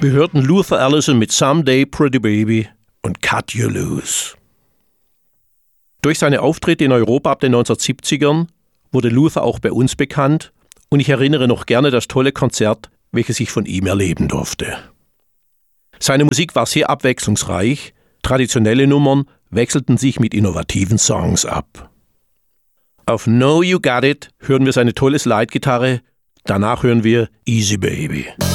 Wir hörten Luther Allison mit Someday Pretty Baby und Cut You Loose. Durch seine Auftritte in Europa ab den 1970ern wurde Luther auch bei uns bekannt und ich erinnere noch gerne das tolle Konzert, welches ich von ihm erleben durfte. Seine Musik war sehr abwechslungsreich, traditionelle Nummern wechselten sich mit innovativen Songs ab. Auf Know You Got It hören wir seine tolle Slide-Gitarre, danach hören wir Easy Baby.